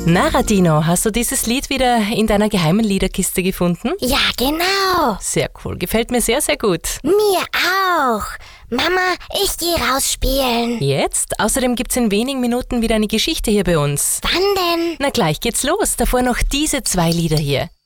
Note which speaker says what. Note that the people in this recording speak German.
Speaker 1: Na, Radino, hast du dieses Lied wieder in deiner geheimen Liederkiste gefunden?
Speaker 2: Ja, genau.
Speaker 1: Sehr cool, gefällt mir sehr, sehr gut.
Speaker 2: Mir auch. Mama, ich gehe raus spielen.
Speaker 1: Jetzt? Außerdem gibt's in wenigen Minuten wieder eine Geschichte hier bei uns.
Speaker 2: Wann denn?
Speaker 1: Na, gleich geht's los. Davor noch diese 2 Lieder hier.